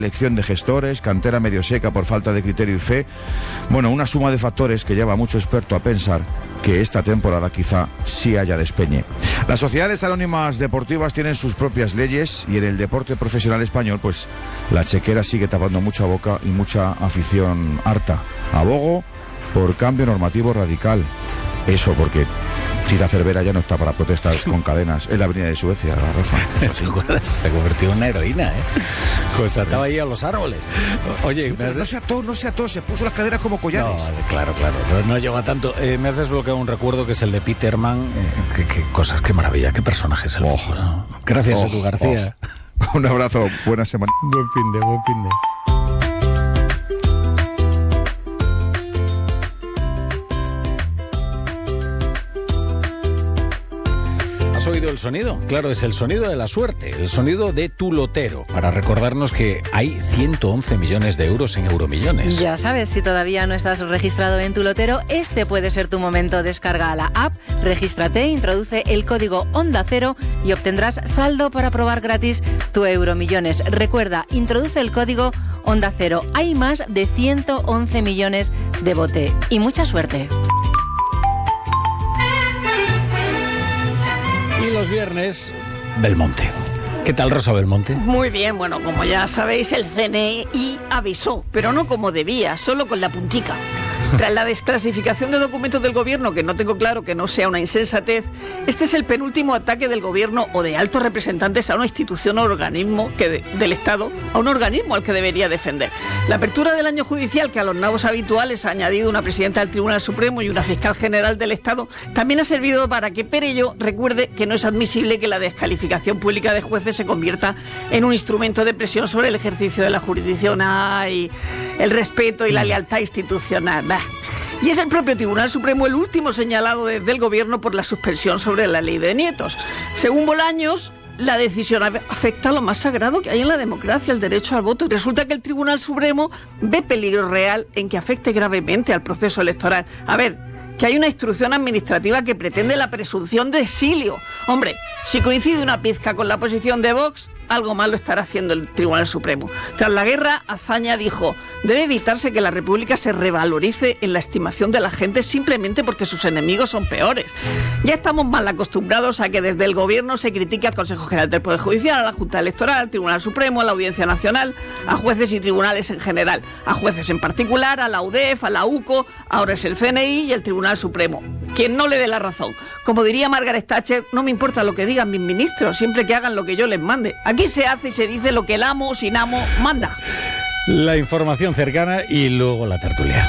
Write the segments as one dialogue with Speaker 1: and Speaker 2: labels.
Speaker 1: elección de gestores, cantera medio seca por falta de criterio y fe. Bueno, una suma de factores que lleva a mucho experto a pensar que esta temporada quizá sí haya despeñe. Las sociedades anónimas deportivas tienen sus propias leyes y en el deporte profesional español, pues la chequera sigue tapando mucha boca y mucha afición harta. Abogo por cambio normativo radical. Eso porque Tita Cervera ya no está para protestas con cadenas en la avenida de Suecia, Rafa.
Speaker 2: ¿Te acuerdas? Se ha convertido en una heroína, ¿eh? Pues ataba ahí a los árboles. Oye,
Speaker 1: sí, no se ató, se puso las cadenas como collares.
Speaker 2: No, claro, no llega a tanto. Me has desbloqueado un recuerdo que es el de Peterman. Qué cosas, qué maravilla, qué personaje es el fútbol, ¿no? Gracias, Edu García.
Speaker 1: Un abrazo, buena semana.
Speaker 2: Buen fin de. ¿Has oído el sonido? Claro, es el sonido de la suerte, el sonido de tu lotero, para recordarnos que hay 111 millones de euros en Euromillones.
Speaker 3: Ya sabes, si todavía no estás registrado en tu lotero, este puede ser tu momento. Descarga la app, regístrate, introduce el código Onda Cero y obtendrás saldo para probar gratis tu Euromillones. Recuerda, introduce el código Onda Cero. Hay más de 111 millones de bote. Y mucha suerte.
Speaker 2: Y los viernes, Belmonte. ¿Qué tal, Rosa Belmonte?
Speaker 4: Muy bien, bueno, como ya sabéis, el CNI avisó, pero no como debía, solo con la puntica. Tras la desclasificación de documentos del gobierno, que no tengo claro que no sea una insensatez, este es el penúltimo ataque del gobierno o de altos representantes a una institución o organismo del Estado, a un organismo al que debería defender. La apertura del año judicial, que a los nabos habituales ha añadido una presidenta del Tribunal Supremo y una fiscal general del Estado, también ha servido para que Perelló recuerde que no es admisible que la descalificación pública de jueces se convierta en un instrumento de presión sobre el ejercicio de la jurisdicción. ¡Ay! El respeto y la lealtad institucional. ¡Bah! Y es el propio Tribunal Supremo el último señalado desde el gobierno por la suspensión sobre la ley de nietos. Según Bolaños, la decisión afecta a lo más sagrado que hay en la democracia, el derecho al voto. Y resulta que el Tribunal Supremo ve peligro real en que afecte gravemente al proceso electoral. A ver, que hay una instrucción administrativa que pretende la presunción de exilio. Hombre, si coincide una pizca con la posición de Vox, algo malo estará haciendo el Tribunal Supremo. Tras la guerra, Azaña dijo: debe evitarse que la República se revalorice en la estimación de la gente simplemente porque sus enemigos son peores. Ya estamos mal acostumbrados a que desde el gobierno se critique al Consejo General del Poder Judicial, a la Junta Electoral, al Tribunal Supremo, a la Audiencia Nacional, a jueces y tribunales en general, a jueces en particular, a la UDEF, a la UCO, ahora es el CNI y el Tribunal Supremo. Quien no le dé la razón. Como diría Margaret Thatcher, no me importa lo que digan mis ministros, siempre que hagan lo que yo les mande. Aquí se hace y se dice lo que el amo sin amo manda.
Speaker 2: La información cercana y luego la tertulia.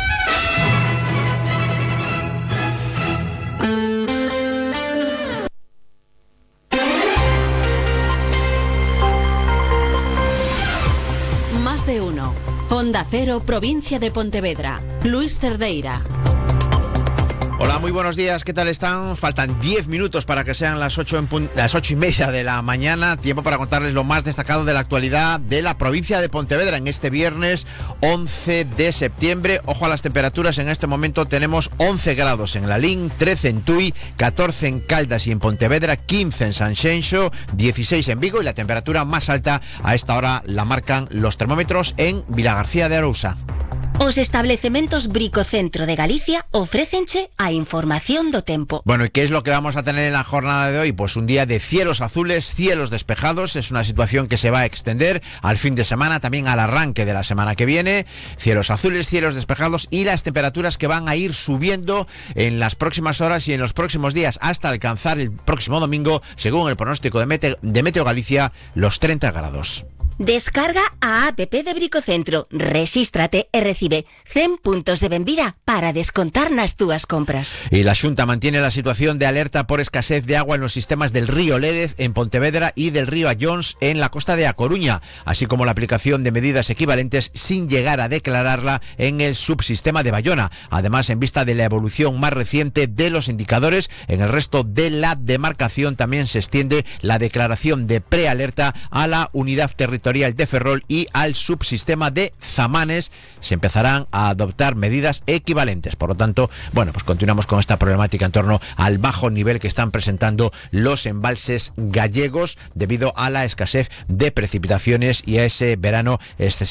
Speaker 5: Más de uno. Onda Cero, provincia de Pontevedra. Luis Cerdeira.
Speaker 6: Hola, muy buenos días, ¿qué tal están? Faltan 10 minutos para que sean las 8:30 de la mañana. Tiempo para contarles lo más destacado de la actualidad de la provincia de Pontevedra en este viernes 11 de septiembre. Ojo a las temperaturas, en este momento tenemos 11 grados en Lalín, 13 en Tui, 14 en Caldas y en Pontevedra, 15 en Sanxenxo, 16 en Vigo y la temperatura más alta a esta hora la marcan los termómetros en Vilagarcía de Arousa.
Speaker 7: Os establecementos Bricocentro de Galicia ofrécenche a información do tempo.
Speaker 6: Bueno, ¿y qué es lo que vamos a tener en la jornada de hoy? Pues un día de cielos azules, cielos despejados. Es una situación que se va a extender al fin de semana, también al arranque de la semana que viene. Cielos azules, cielos despejados y las temperaturas que van a ir subiendo en las próximas horas y en los próximos días hasta alcanzar el próximo domingo, según el pronóstico de Meteo Galicia, los 30 grados.
Speaker 7: Descarga a app de Bricocentro, resístrate e recibe 100 puntos de benvida para descontar nas túas compras.
Speaker 6: Y la Xunta mantiene la situación de alerta por escasez de agua en los sistemas del río Lérez en Pontevedra y del río Ayóns en la costa de A Coruña, así como la aplicación de medidas equivalentes sin llegar a declararla en el subsistema de Bayona. Además, en vista de la evolución más reciente de los indicadores, en el resto de la demarcación también se extiende la declaración de prealerta a la unidad territorial sectorial de Ferrol y al subsistema de Zamanes. Se empezarán a adoptar medidas equivalentes. Por lo tanto, bueno, pues continuamos con esta problemática en torno al bajo nivel que están presentando los embalses gallegos debido a la escasez de precipitaciones y a ese verano excesivo